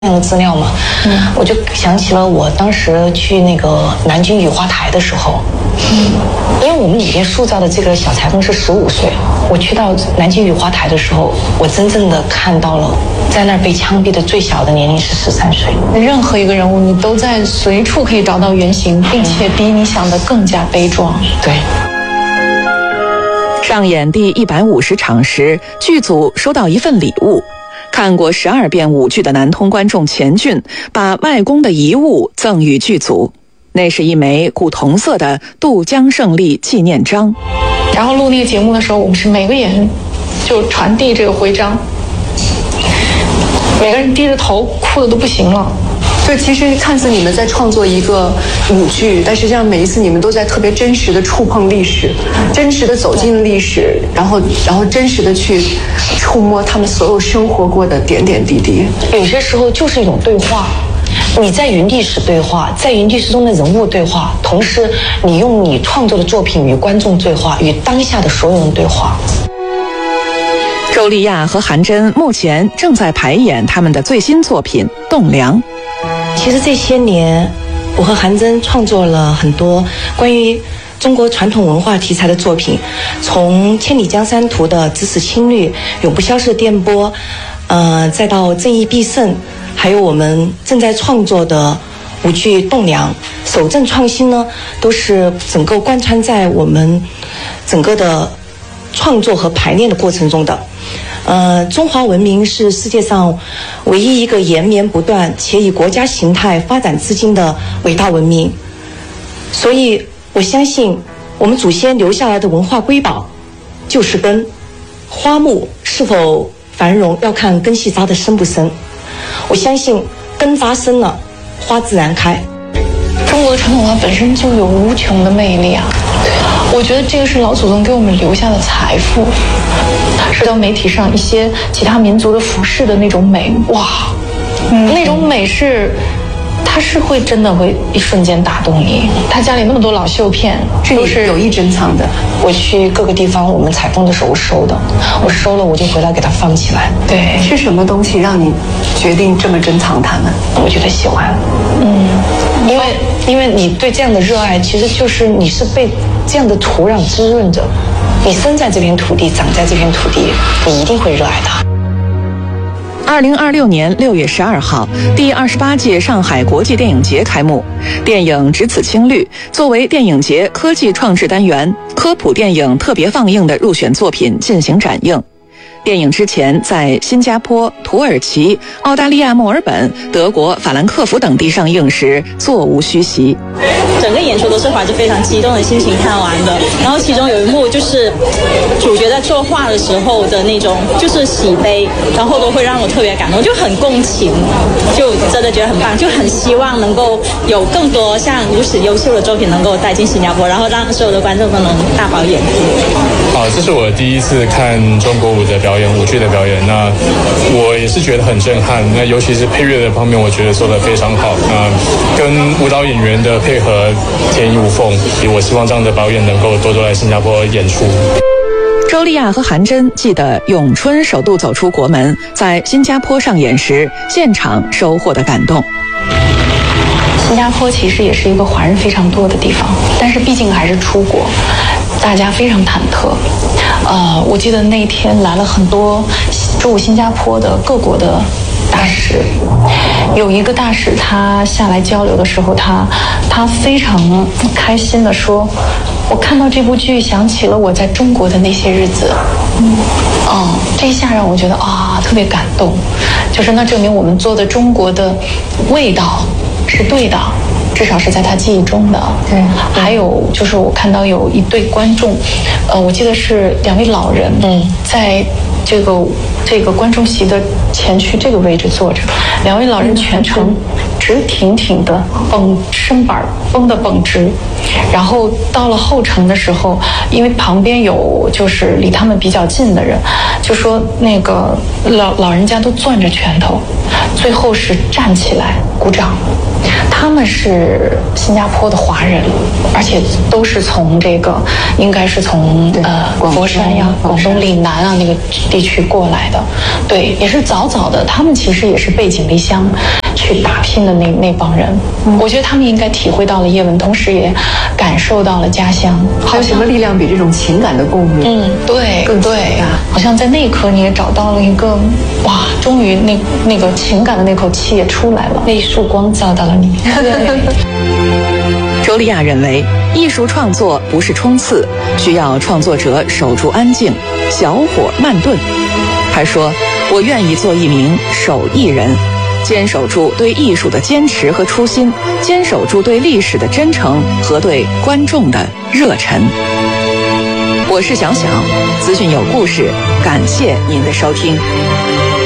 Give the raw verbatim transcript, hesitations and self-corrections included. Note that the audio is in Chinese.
这样的资料嘛，嗯，我就想起了我当时去那个南京雨花台的时候，嗯，因为我们里边塑造的这个小裁缝是十五岁，我去到南京雨花台的时候，我真正的看到了在那儿被枪毙的最小的年龄是十三岁。 任何一个人物，你都在随处可以找到原型，并且比你想的更加悲壮。 对。 上演第一百五十场时，剧组收到一份礼物。看过十二遍舞剧的南通观众钱俊，把外公的遗物赠予剧组，那是一枚古铜色的渡江胜利纪念章。 然后录那个节目的时候，我们是每个演员就传递这个徽章，每个人低着头，哭的都不行了。 就其实看似你们在创作一个舞剧，但实际上每一次你们都在特别真实的触碰历史，真实的走进历史，然后然后真实的去触摸他们所有生活过的点点滴滴。 有些时候就是一种对话，你在与历史对话，在与历史中的人物对话，同时你用你创作的作品与观众对话，与当下的所有人对话。 周丽亚和韩真目前正在排演他们的最新作品《栋梁》。 其实这些年，我和韩真创作了很多关于中国传统文化题材的作品，从《千里江山图》的只此青绿、永不消逝的电波，呃，再到正义必胜，还有我们正在创作的舞剧《栋梁》，守正创新呢，都是整个贯穿在我们整个的创作和排练的过程中的。呃，中华文明是世界上唯一一个延绵不断且以国家形态发展至今的伟大文明，所以我相信我们祖先留下来的文化瑰宝就是根。花木是否繁荣，要看根系扎得深不深。我相信根扎深了，花自然开。 中国的传统文化本身就有无穷的魅力啊！我觉得这个是老祖宗给我们留下的财富。社交媒体上一些其他民族的服饰的那种美，哇，嗯、那种美是，它是会真的会一瞬间打动你。他家里那么多老绣片， 都是有意珍藏的。 我去各个地方，我们采风的时候收的，我收了我就回来给它放起来。 对， 是什么东西让你决定这么珍藏它们？ 我觉得喜欢，嗯，因为因为你对这样的热爱，其实就是你是被这样的土壤滋润着。你生在这片土地，长在这片土地，你一定会热爱它。 二零二六年六月十二号，第二十八届上海国际电影节开幕。电影《只此青绿》作为电影节科技创制单元科普电影特别放映的入选作品进行展映。电影之前在新加坡、土耳其、澳大利亚墨尔本、德国法兰克福等地上映时座无虚席。 整个演出都是怀着非常激动的心情看完的，然后其中有一幕就是主角在作画的时候的那种就是喜悲，然后都会让我特别感动，就很共情，就真的觉得很棒，就很希望能够有更多像如此优秀的作品能够带进新加坡，然后让所有的观众都能大饱眼福。 好，这是我第一次看中国舞的表演，舞剧的表演，那我也是觉得很震撼，那尤其是配乐的方面，我觉得做得非常好，那跟舞蹈演员的配合天衣无缝，我希望这样的表演能够多多来新加坡演出。 周丽亚和韩真记得咏春首度走出国门，在新加坡上演时现场收获的感动。 新加坡其实也是一个华人非常多的地方，但是毕竟还是出国，大家非常忐忑。呃，我记得那天来了很多驻新加坡的各国的大使，有一个大使他下来交流的时候，他他非常开心地说，我看到这部剧想起了我在中国的那些日子。嗯，哦，这一下让我觉得啊特别感动，就是那证明我们做的中国的味道是对的，至少是在他记忆中的。对，还有就是我看到有一对观众，呃，我记得是两位老人，嗯，在这个这个观众席的前区这个位置坐着，两位老人全程直挺挺的绷身板绷得绷直，然后到了后程的时候，因为旁边有就是离他们比较近的人，就说那个老老人家都攥着拳头，最后是站起来。 鼓掌。他们是新加坡的华人，而且都是从这个应该是从呃佛山呀、广东岭南啊那个地区过来的，对，也是早早的，他们其实也是背井离乡去打拼的那那帮人。嗯、我觉得他们应该体会到了叶问，同时也感受到了家乡。 还有什么力量比这种情感的共鸣？ 嗯，对，更对啊！好像在那一刻你也找到了一个，哇，终于那那个情感的那口气也出来了，那一束光照到了你。 周丽亚认为，艺术创作不是冲刺，需要创作者守住安静，小火慢炖。她说：“我愿意做一名手艺人，坚守住对艺术的坚持和初心，坚守住对历史的真诚和对观众的热忱。”我是小小，资讯有故事，感谢您的收听。